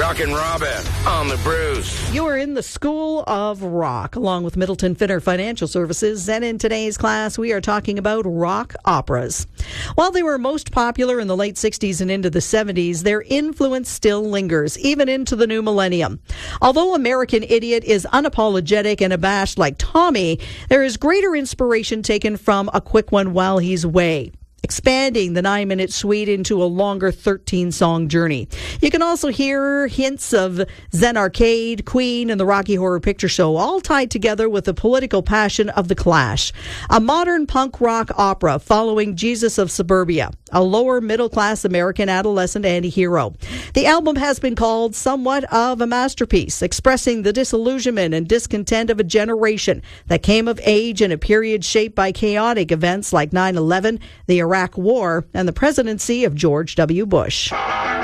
Rockin' Robin on the Bruce. You are in the School of Rock, along with Middleton Finner Financial Services, and in today's class, we are talking about rock operas. While they were most popular in the late 60s and into the 70s, their influence still lingers, even into the new millennium. Although American Idiot is unapologetic and abashed like Tommy, there is greater inspiration taken from A Quick One While He's Away, expanding the 9-minute suite into a longer 13-song journey. You can also hear hints of Zen Arcade, Queen, and the Rocky Horror Picture Show, all tied together with the political passion of The Clash. A modern punk rock opera following Jesus of Suburbia, a lower middle-class American adolescent anti-hero. The album has been called somewhat of a masterpiece, expressing the disillusionment and discontent of a generation that came of age in a period shaped by chaotic events like 9/11, the Iraq War, and the presidency of George W. Bush.